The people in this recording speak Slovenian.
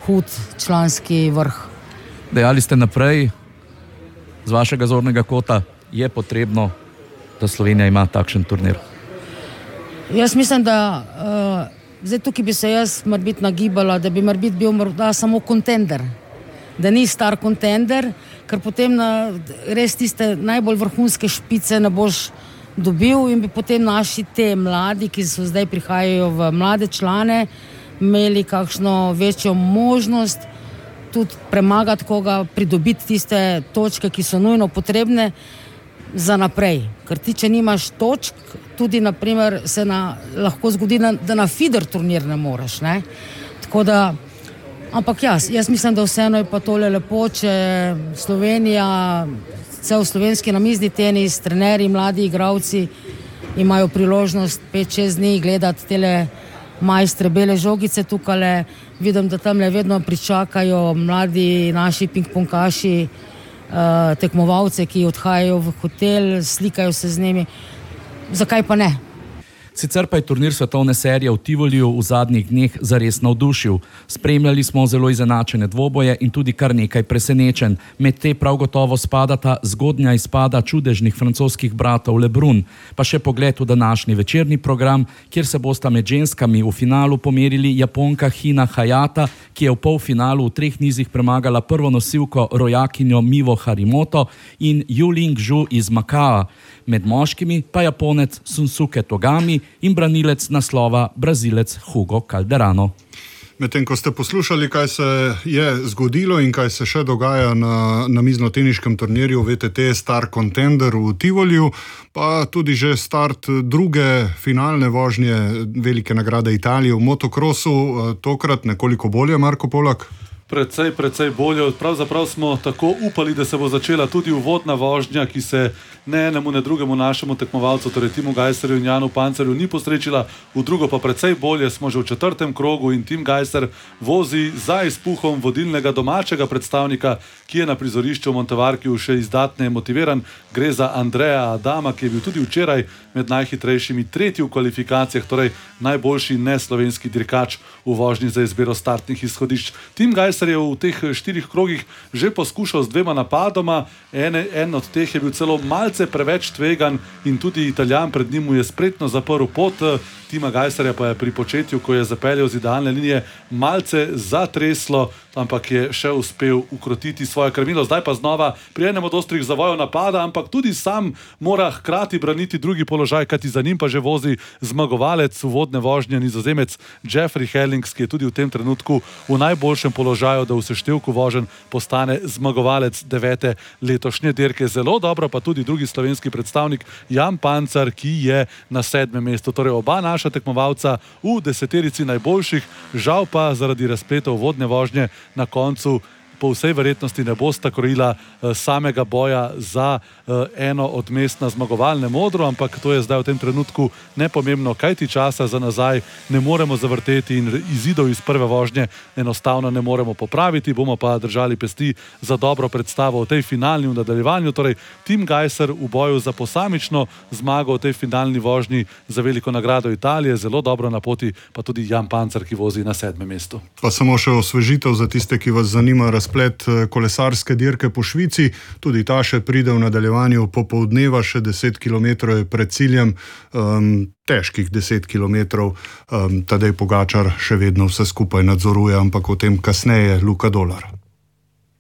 hud članski vrh. Dejali ste naprej, z vašega zornega kota je potrebno, da Slovenija ima takšen turnir. Jaz mislim, da zdaj tukaj bi se jaz morbit nagibala, da bi morbit bil morda samo kontender, da ni star kontender, ker potem res tiste najbolj vrhunske špice ne boš dobil in bi potem naši te mladi, ki so zdaj prihajajo v mlade člane, imeli kakšno večjo možnost tudi premagati koga, pridobiti tiste točke, ki so nujno potrebne za naprej. Ker ti, če nimaš točk, tudi naprimer se lahko zgodi, da na feeder turnir ne moreš, ne? Tako da, ampak jaz mislim, da vseeno je pa tole lepo, če Slovenija, cel slovenski namizni tenis, trenerji, mladi igralci imajo priložnost 5-6 dni gledati tele majstre bele žogice tukale. Vidim, da tamle vedno pričakajo mladi naši ping-pongaši, tekmovalce, ki odhajajo v hotel, slikajo se z njimi. Zakaj pa ne? Sicer pa je turnir svetovne serije v Tivoliju v zadnjih dneh zares navdušil. Spremljali smo zelo izenačene dvoboje in tudi kar nekaj presenečenj. Med te prav gotovo spadata zgodnja izpada čudežnih francoskih bratov Lebrun, pa še pogled v današnji večerni program, kjer se bosta med ženskami v finalu pomerili Japonka Hina Hayata, ki je v polfinalu v 3 nizih premagala prvo nosilko rojakinjo Mivo Harimoto, in Yuling Zhu iz Makaa. Med moškimi pa Japonec Shunsuke Togami in branilec naslova Brazilec Hugo Calderano. Medtem ko ste poslušali, kaj se je zgodilo in kaj se še dogaja na namiznoteniškem turnirju VTT Star Contender v Tivoliju, pa tudi že start druge finalne vožnje velike nagrade Italije v motokrosu, tokrat nekoliko bolje, Marko Polak? Precej bolje. Pravzaprav smo tako upali, da se bo začela tudi uvodna vožnja, ki se ne enemu, ne drugemu našemu tekmovalcu, torej Timu Gajserju in Janu Pancerju, ni posrečila, v drugo pa precej bolje. Smo že v 4. krogu in Tim Gajser vozi za izpuhom vodilnega domačega predstavnika, ki je na prizorišču v Montevarkiju še izdatne motiviran. Gre za Andreja Adama, ki je bil tudi včeraj med najhitrejšimi, 3. v kvalifikacijah, torej najboljši neslovenski dirkač v vožnji za izbiro startnih izhodišč. Tim Gajser je v teh 4 krogih že poskušal z 2 napadoma, en od teh je bil celo malce preveč tvegan in tudi Italijan pred njim mu je spretno zaprl pot. Tima Gajserja pa je pri početju, ko je zapeljal z idealne linije, malce zatreslo, ampak je še uspel ukrotiti svoje krmilo. Zdaj pa znova pri enem od ostrih zavojev napada, ampak tudi sam mora hkrati braniti drugi položaj, kajti za njim pa že vozi zmagovalec uvodne vožnje, Nizozemec Jeffrey Hellings, ki je tudi v tem trenutku v najboljšem položaju, da v seštevku voženj postane zmagovalec 9. letošnje dirke. Zelo dobro pa tudi drugi slovenski predstavnik Jan Pancer, ki je na 7. mestu. Torej oba naša tekmovalca v 10 najboljših, žal pa zaradi razpleta uvodne vožnje na koncu po vsej verjetnosti ne bosta krojila samega boja za eno od mest na zmagovalnem odru, ampak to je zdaj v tem trenutku nepomembno, kajti časa za nazaj ne moremo zavrteti in izidov iz prve vožnje enostavno ne moremo popraviti. Bomo pa držali pesti za dobro predstavo v tej finalni v nadaljevanju. Torej Tim Gajser v boju za posamično zmago v tej finalni vožnji za veliko nagrado Italije, zelo dobro na poti pa tudi Jan Pancer, ki vozi na 7. mestu. Pa samo še osvežitev za tiste, ki vas zanima razplet kolesarske dirke po Švici. Tudi ta še pride v nadaljevanju popoldneva, še 10 km je pred ciljem, težkih 10 km. Tadej Pogačar še vedno vse skupaj nadzoruje, ampak o tem kasneje Luka Dolar.